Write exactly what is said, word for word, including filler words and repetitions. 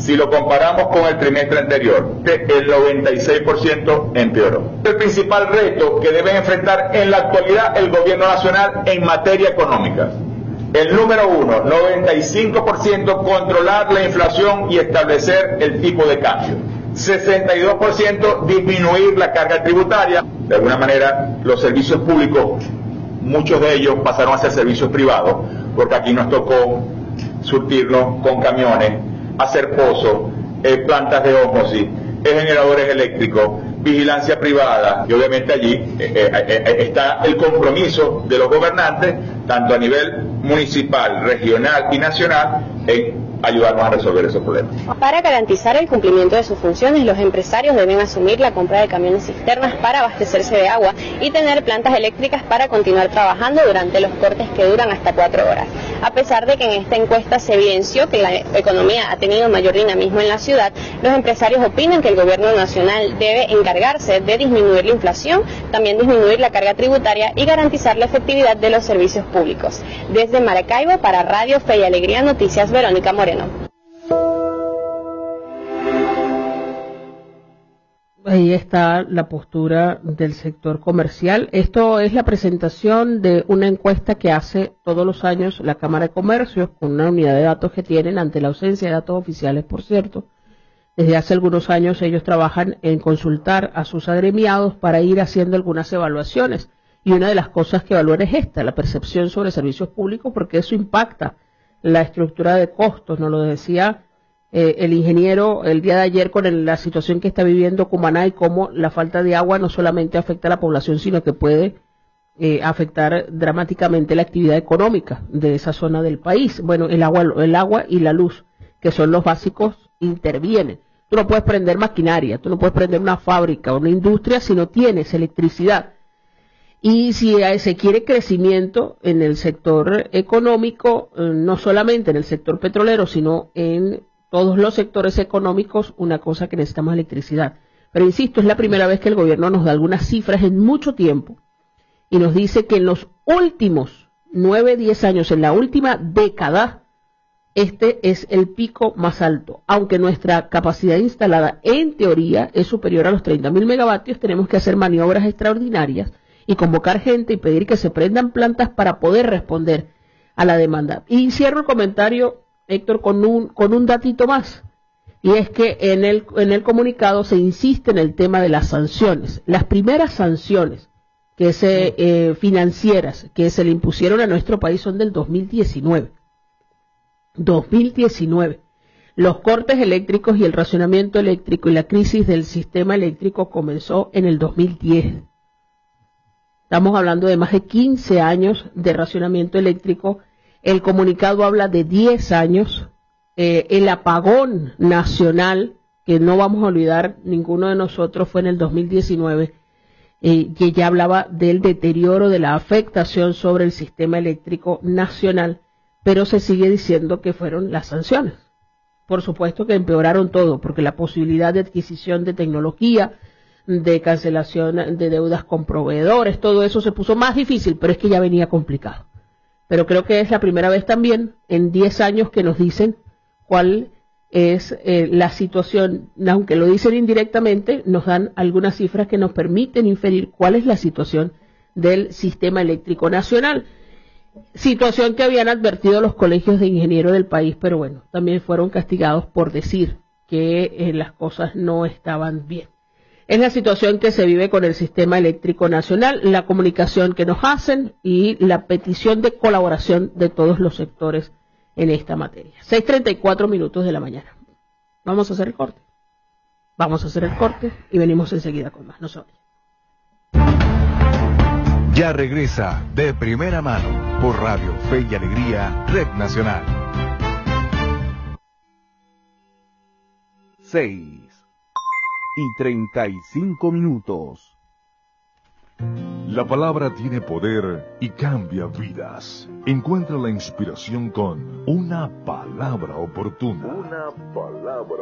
Si lo comparamos con el trimestre anterior, el noventa y seis por ciento empeoró. El principal reto que debe enfrentar en la actualidad el gobierno nacional en materia económica. El número uno, noventa y cinco por ciento, controlar la inflación y establecer el tipo de cambio. sesenta y dos por ciento, disminuir la carga tributaria. De alguna manera, los servicios públicos, muchos de ellos pasaron a ser servicios privados, porque aquí nos tocó surtirnos con camiones, hacer pozos, eh, plantas de ósmosis, eh, generadores eléctricos, vigilancia privada, y obviamente allí eh, eh, eh, está el compromiso de los gobernantes, tanto a nivel municipal, regional y nacional, en ayudarnos a resolver esos problemas. Para garantizar el cumplimiento de sus funciones, los empresarios deben asumir la compra de camiones cisternas para abastecerse de agua y tener plantas eléctricas para continuar trabajando durante los cortes que duran hasta cuatro horas. A pesar de que en esta encuesta se evidenció que la economía ha tenido mayor dinamismo en la ciudad, los empresarios opinan que el gobierno nacional debe encargarse de disminuir la inflación, también disminuir la carga tributaria y garantizar la efectividad de los servicios públicos. Desde Maracaibo, para Radio Fe y Alegría Noticias, Verónica Moreno. Ahí está la postura del sector comercial. Esto es la presentación de una encuesta que hace todos los años la Cámara de Comercio, con una unidad de datos que tienen ante la ausencia de datos oficiales, por cierto. Desde hace algunos años ellos trabajan en consultar a sus agremiados para ir haciendo algunas evaluaciones. Y una de las cosas que evalúan es esta, la percepción sobre servicios públicos, porque eso impacta la estructura de costos. Nos lo decía eh, el ingeniero el día de ayer con el, la situación que está viviendo Cumaná y cómo la falta de agua no solamente afecta a la población, sino que puede eh, afectar dramáticamente la actividad económica de esa zona del país. Bueno, el agua, el agua y la luz, que son los básicos, intervienen. Tú no puedes prender maquinaria, tú no puedes prender una fábrica o una industria si no tienes electricidad. Y si se quiere crecimiento en el sector económico, no solamente en el sector petrolero, sino en todos los sectores económicos, una cosa que necesitamos es electricidad. Pero insisto, es la primera vez que el gobierno nos da algunas cifras en mucho tiempo y nos dice que en los últimos nueve, diez años, en la última década, este es el pico más alto. Aunque nuestra capacidad instalada en teoría es superior a los treinta mil megavatios, tenemos que hacer maniobras extraordinarias y convocar gente y pedir que se prendan plantas para poder responder a la demanda. Y cierro el comentario, Héctor, con un, con un datito más. Y es que en el, en el comunicado se insiste en el tema de las sanciones. Las primeras sanciones que se, eh, financieras que se le impusieron a nuestro país son del dos mil diecinueve. dos mil diecinueve. Los cortes eléctricos y el racionamiento eléctrico y la crisis del sistema eléctrico comenzó en el dos mil diez. Estamos hablando de más de quince años de racionamiento eléctrico. El comunicado habla de diez años. Eh, el apagón nacional, que no vamos a olvidar ninguno de nosotros, fue en el dos mil diecinueve, eh, que ya hablaba del deterioro de la afectación sobre el sistema eléctrico nacional, pero se sigue diciendo que fueron las sanciones. Por supuesto que empeoraron todo, porque la posibilidad de adquisición de tecnología, de cancelación de deudas con proveedores, todo eso se puso más difícil, pero es que ya venía complicado. Pero creo que es la primera vez también en diez años que nos dicen cuál es eh, la situación, aunque lo dicen indirectamente, nos dan algunas cifras que nos permiten inferir cuál es la situación del sistema eléctrico nacional. Situación que habían advertido los colegios de ingenieros del país, pero bueno, también fueron castigados por decir que eh, las cosas no estaban bien. Es la situación que se vive con el sistema eléctrico nacional, la comunicación que nos hacen y la petición de colaboración de todos los sectores en esta materia. seis treinta y cuatro minutos de la mañana. Vamos a hacer el corte. Vamos a hacer el corte y venimos enseguida con más. No se vayan. Ya regresa De Primera Mano por Radio Fe y Alegría, Red Nacional. seis y treinta y cinco minutos. La palabra tiene poder y cambia vidas. Encuentra la inspiración con Una Palabra Oportuna. Una palabra